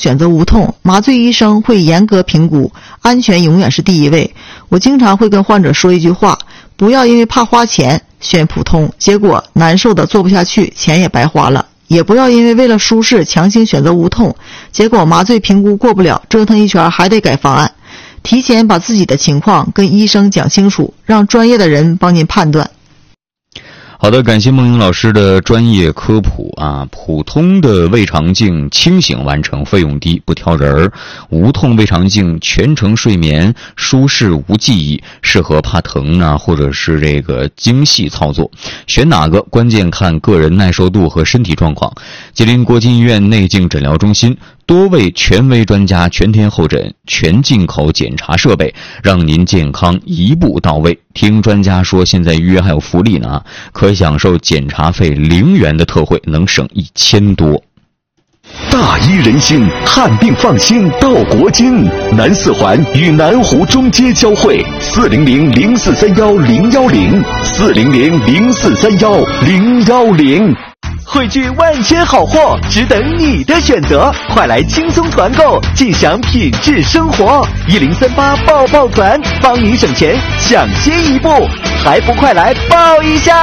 选择无痛，麻醉医生会严格评估，安全永远是第一位。我经常会跟患者说一句话，不要因为怕花钱选普通，结果难受的做不下去，钱也白花了。也不要因为为了舒适强行选择无痛，结果麻醉评估过不了，折腾一圈还得改方案。提前把自己的情况跟医生讲清楚，让专业的人帮您判断。 好的，感谢梦莹老师的专业科普啊！普通的胃肠镜清醒完成，费用低，不挑人儿；无痛胃肠镜全程睡眠，舒适无记忆，适合怕疼啊，或者是这个精细操作。选哪个关键看个人耐受度和身体状况。吉林国际医院内镜诊疗中心多位权威专家全天候诊，全进口检查设备，让您健康一步到位。听专家说，现在预约还有福利呢，可享受检查费0元的特惠，能省1000多。 大医人心，看病放心到国金。南四环与南湖中街交汇，400-0431-010，400-0431-010。汇聚万千好货，只等你的选择，快来轻松团购，尽享品质生活。1038抱抱团，帮你省钱，抢先一步，还不快来抱一下！